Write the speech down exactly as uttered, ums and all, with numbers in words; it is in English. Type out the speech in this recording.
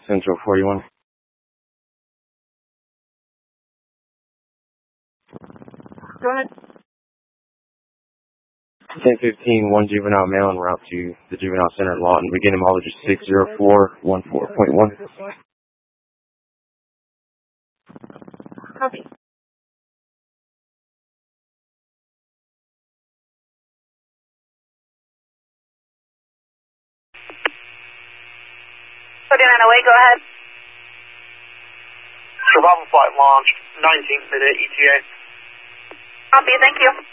Central forty-one. Go ahead. ten fifteen, one juvenile male en route to the juvenile center at Lawton. Begin homology six zero four one four point one. Copy. forty-nine away, go ahead. Survival flight launched, nineteenth minute E T A. Copy, thank you.